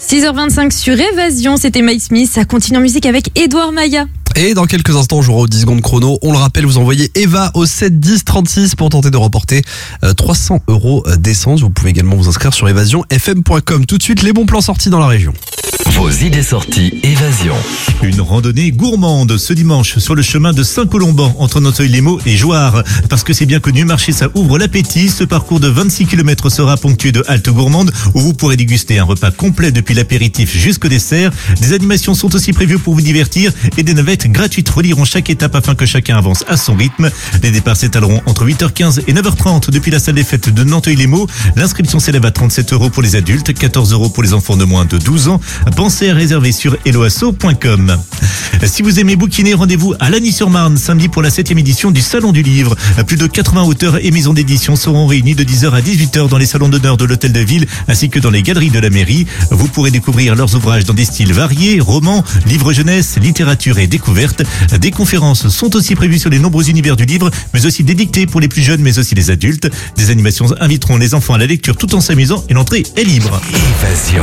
6h25 sur Évasion, c'était Mike Smith. Ça continue en musique avec Edouard Maya. Et dans quelques instants, on jouera aux 10 secondes chrono. On le rappelle, vous envoyez Eva au 7 10 36 pour tenter de remporter 300 € d'essence. Vous pouvez également vous inscrire sur évasionfm.com. Tout de suite, les bons plans sortis dans la région. Vos idées sorties Évasion. Une randonnée gourmande ce dimanche sur le chemin de Saint-Colomban entre Nanteuil-les-Maux et Jouarre. Parce que c'est bien connu, marcher ça ouvre l'appétit. Ce parcours de 26 km sera ponctué de haltes gourmandes où vous pourrez déguster un repas complet depuis l'apéritif jusqu'au dessert. Des animations sont aussi prévues pour vous divertir et des navettes gratuites relieront chaque étape afin que chacun avance à son rythme. Les départs s'étaleront entre 8h15 et 9h30 depuis la salle des fêtes de Nanteuil-les-Maux. L'inscription s'élève à 37 € pour les adultes, 14 € pour les enfants de moins de 12 ans. Pensez à réserver sur helloasso.com. Si vous aimez bouquiner, rendez-vous à Lagny-sur-Marne samedi pour la 7e édition du Salon du Livre. Plus de 80 auteurs et maisons d'édition seront réunis de 10h à 18h dans les salons d'honneur de l'Hôtel de Ville ainsi que dans les galeries de la mairie. Vous pourrez découvrir leurs ouvrages dans des styles variés, romans, livres jeunesse, littérature et découverte. Des conférences sont aussi prévues sur les nombreux univers du livre, mais aussi des dictées pour les plus jeunes, mais aussi les adultes. Des animations inviteront les enfants à la lecture tout en s'amusant et l'entrée est libre. Évasion.